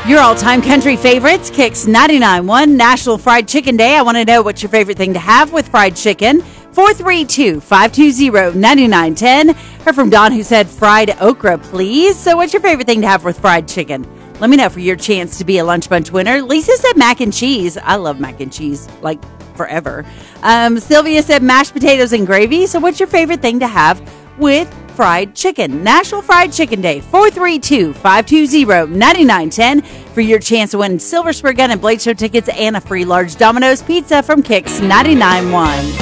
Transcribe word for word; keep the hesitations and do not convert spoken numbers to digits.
Your all-time country favorites, Kicks ninety-nine point one National Fried Chicken Day. I want to know what's your favorite thing to have with fried chicken. four three two, five two zero, nine nine one zero. Heard from Don who said fried okra, please. So what's your favorite thing to have with fried chicken? Let me know for your chance to be a Lunch Bunch winner. Lisa said mac and cheese. I love mac and cheese, like forever. Um, Sylvia said mashed potatoes and gravy. So what's your favorite thing to have with fried chicken? National Fried Chicken Day, four three two, five two zero, nine nine one zero for your chance to win Silver Spur Gun and Blade Show tickets and a free large Domino's pizza from Kicks ninety-nine point one.